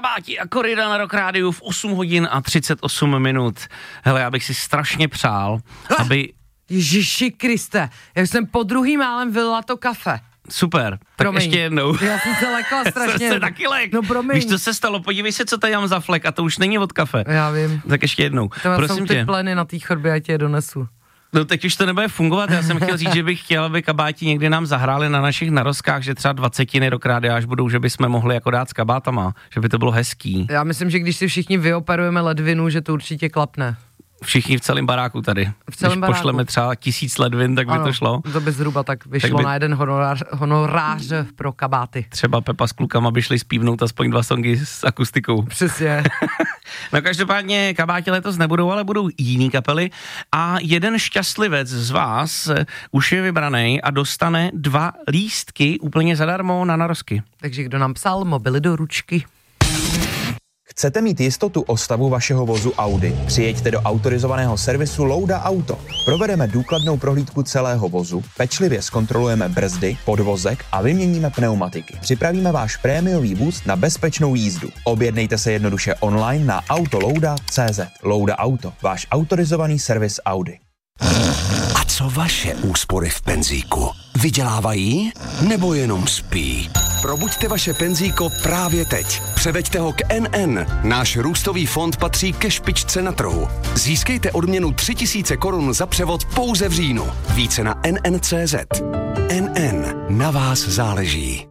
Kabáti a Korida na Rock Rádiu v 8 hodin a 38 minut. Hele, já bych si strašně přál, aby... Ježiši Kriste, já jsem po druhý málem vylila to kafe. Super, tak promiň. Ještě jednou. Já jsem se lekla strašně. Jsem se taky lek. No promiň. Víš, co se stalo, podívej se, co tady mám za flek a to už není od kafe. Já vím. Tak ještě jednou. Prosím jsou ty pleny na té chodbě, já tě je donesu. No teď už to nebude fungovat, já jsem chtěl říct, že bych chtěl, aby Kabáti někdy nám zahráli na našich narozkách, že třeba 20 Rock Rádia až budou, že bychom mohli jako dát s kabátama, že by to bylo hezký. Já myslím, že když si všichni vyoperujeme ledvinu, že to určitě klapne. Všichni v celém baráku tady. V celém baráku. Pošleme třeba 1000 ledvin, tak by to šlo. To by zhruba tak vyšlo tak by... na jeden honorář pro kabáty. Třeba Pepa s klukama by šli zpívnout aspoň 2 songy s akustikou. Přesně. No každopádně Kabáti letos nebudou, ale budou jiný kapely a jeden šťastlivec z vás už je vybraný a dostane 2 lístky úplně zadarmo na narozky. Takže kdo nám psal, mobily do ručky. Chcete mít jistotu o stavu vašeho vozu Audi? Přijeďte do autorizovaného servisu Louda Auto. Provedeme důkladnou prohlídku celého vozu, pečlivě zkontrolujeme brzdy, podvozek a vyměníme pneumatiky. Připravíme váš prémiový vůz na bezpečnou jízdu. Objednejte se jednoduše online na autolouda.cz. Louda Auto, váš autorizovaný servis Audi. A co vaše úspory v penzíku? Vydělávají nebo jenom spí? Probuďte vaše penzíko právě teď. Převeďte ho k NN. Náš růstový fond patří ke špičce na trhu. Získejte odměnu 3000 korun za převod pouze v říjnu. Více na nn.cz. NN. Na vás záleží.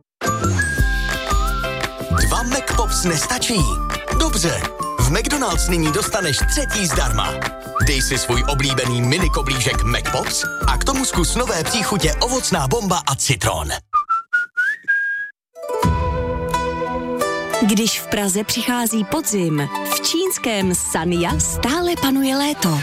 2 McPops nestačí? Dobře. V McDonald's nyní dostaneš 3. zdarma. Dej si svůj oblíbený mini koblížek McPops a k tomu zkus nové příchutě ovocná bomba a citron. Když v Praze přichází podzim, v čínském Sanya stále panuje léto.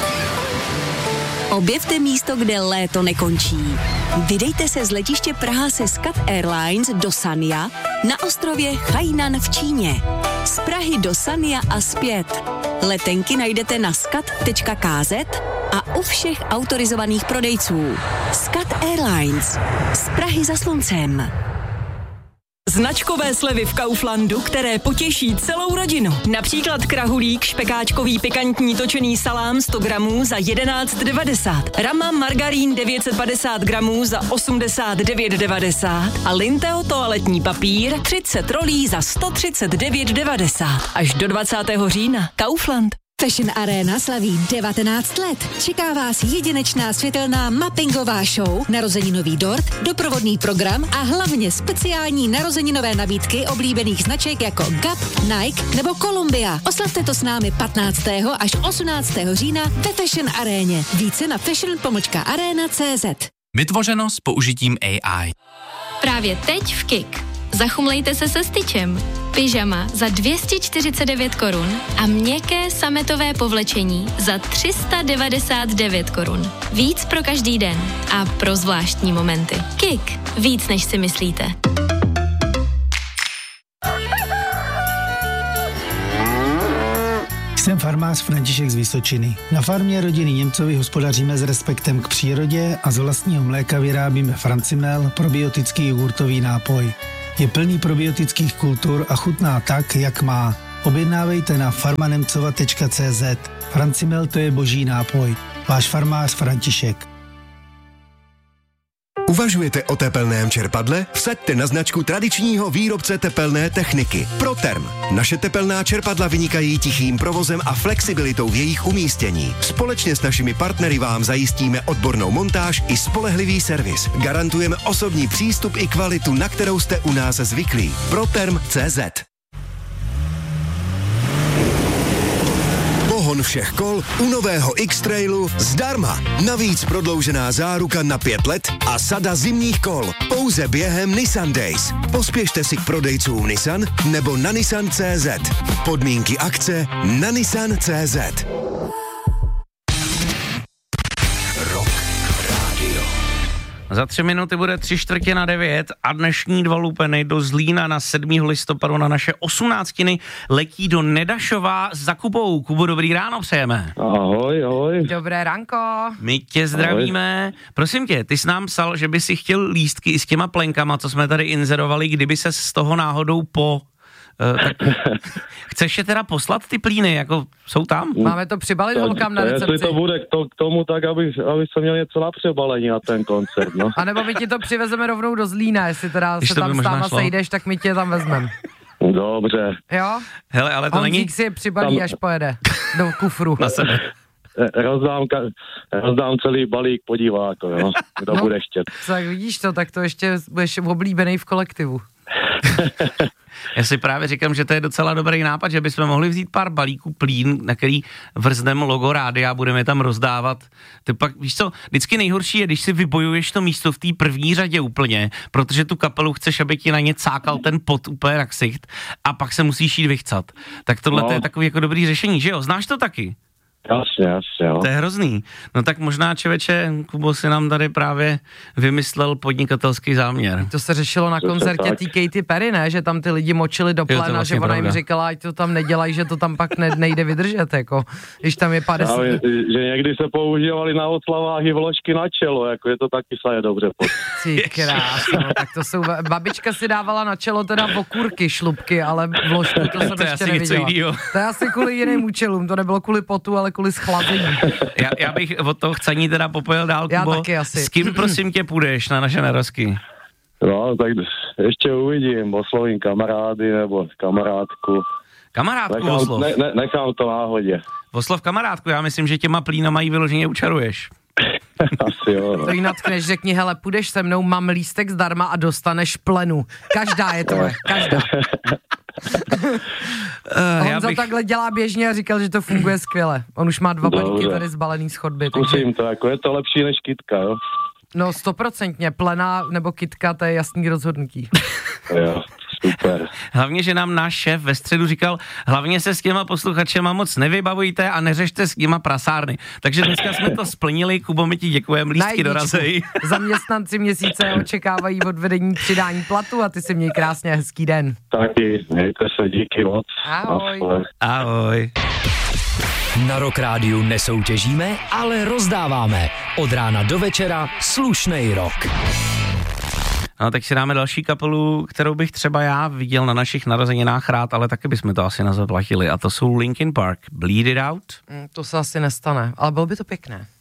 Objevte místo, kde léto nekončí. Vydejte se z letiště Praha se SCAT Airlines do Sanya na ostrově Hainan v Číně. Z Prahy do Sanya a zpět. Letenky najdete na scat.kz a u všech autorizovaných prodejců. SCAT Airlines. Z Prahy za sluncem. Značkové slevy v Kauflandu, které potěší celou rodinu. Například krahulík, špekáčkový pikantní točený salám 100 gramů za 11,90. Rama margarín 950 gramů za 89,90. A Linteo toaletní papír 30 rolí za 139,90. Až do 20. října. Kaufland. Fashion Arena slaví 19 let. Čeká vás jedinečná světelná mappingová show, narozeninový dort, doprovodný program a hlavně speciální narozeninové nabídky oblíbených značek jako Gap, Nike nebo Columbia. Oslavte to s námi 15. až 18. října ve Fashion Aréně. Více na fashion.arena.cz. Vytvořeno s použitím AI. Právě teď v KIK. Zachumlejte se se Stitchem. Pyžama za 249 korun a měkké sametové povlečení za 399 korun. Víc pro každý den a pro zvláštní momenty. KIK. Víc, než si myslíte. Jsem farmář František z Vysočiny. Na farmě rodiny Němcovi hospodaříme s respektem k přírodě a z vlastního mléka vyrábíme Francimel, probiotický jogurtový nápoj. Je plný probiotických kultur a chutná tak, jak má. Objednávejte na farmanemcova.cz. Francimel, to je boží nápoj. Váš farmář František. Uvažujete o tepelném čerpadle? Vsaďte na značku tradičního výrobce tepelné techniky Proterm. Naše tepelná čerpadla vynikají tichým provozem a flexibilitou v jejich umístění. Společně s našimi partnery vám zajistíme odbornou montáž i spolehlivý servis. Garantujeme osobní přístup i kvalitu, na kterou jste u nás zvyklí. Proterm.cz. Pohon všech kol u nového X-Trailu zdarma. Navíc prodloužená záruka na 5 let a sada zimních kol. Pouze během Nissan Days. Pospěšte si k prodejcům Nissan nebo na Nissan.cz. Podmínky akce na Nissan.cz. Za 3 minuty bude 8:45 a dnešní 2 lupeny do Zlína na 7. listopadu na naše 18 letí do Nedašova za Kubou. Kubo, dobrý ráno přejeme. Ahoj, ahoj. Dobré ranko. My tě zdravíme. Ahoj. Prosím tě, ty jsi nám psal, že by si chtěl lístky i s těma plenkama, co jsme tady inzerovali, kdyby se z toho náhodou po Tak chceš je teda poslat ty plíny, jako jsou tam? Máme to přibalit holkám na recepci. Jestli to bude k tomu, tak aby se měl něco na přebalení na ten koncert, no. A nebo my ti to přivezeme rovnou do Zlína, jestli teda se tam s náma sejdeš, tak my tě tam vezmeme. Dobře. Jo? Hele, ale to Honzík není... si je přibalí, tam... až pojede do kufru. Na sebe. Rozdám celý balík po diváko, jo, kdo bude chtět. Tak vidíš to, tak to ještě budeš oblíbený v kolektivu. Já si právě říkám, že to je docela dobrý nápad, že bychom mohli vzít pár balíků plín, na který vrzneme logo rádia a budeme tam rozdávat. Ty pak, víš co, vždycky nejhorší je, když si vybojuješ to místo v té první řadě úplně, protože tu kapelu chceš, aby ti na ně cákal ten pot úplně na ksicht a pak se musíš jít vychcat. Tak tohle to je takový jako dobrý řešení, že jo? Znáš to taky? Jasně, jo. To je hrozný. No tak možná, člověče, Kubo si nám tady právě vymyslel podnikatelský záměr. To se řešilo na koncertě té Katy Perry, ne? Že tam ty lidi močili do plena, vlastně že ona jim říkala, ať to tam nedělají, že to tam pak nejde vydržet, jako. Když tam je 50. Že někdy se používali na oslavách i vložky na čelo, jako je to taky saje dobře. Ty krásno, tak to jsou, babička si dávala na čelo teda okurky, šlupky, ale vložky to jsem ještě neviděla. To je asi kvůli jiným účelům, to nebylo kvůli potu, ale kvůli schlazení. Já bych od toho chcení teda popojil dál, Kubo. Já taky asi. S kým prosím tě půjdeš na naše narozky? No, tak ještě uvidím, oslovím kamarády nebo kamarádku. Kamarádku oslov? Nechám to náhodě. Oslov kamarádku, já myslím, že těma plínama jí vyloženě učaruješ. Asi jo. No. To jí natkneš, řekni, hele, půjdeš se mnou, mám lístek zdarma a dostaneš plenu. Každá je tvoje, každá. Honza takhle dělá běžně a říkal, že to funguje skvěle. On už má 2 balíky tady zbalený z chodby. Zkusím to, jako je to lepší než kytka, jo? No 100%, plena nebo kytka, to je jasný rozhodnutí. Jo, super. Hlavně, že nám náš šéf ve středu říkal, hlavně se s těma posluchačema moc nevybavujte a neřešte s těma prasárny. Takže dneska jsme to splnili, Kubo, my ti děkujeme, lístky dorazej. Zaměstnanci měsíce očekávají od vedení přidání platu a ty si měj krásně hezký den. Taky, mějte se, díky moc. Ahoj. Ahoj. Na Rock Rádiu nesoutěžíme, ale rozdáváme. Od rána do večera slušnej rock. No, tak si dáme další kapelu, kterou bych třeba já viděl na našich narozeninách rád, ale taky bychom to asi nazaplatili. A to jsou Linkin Park. Bleed It Out. To se asi nestane, ale bylo by to pěkné.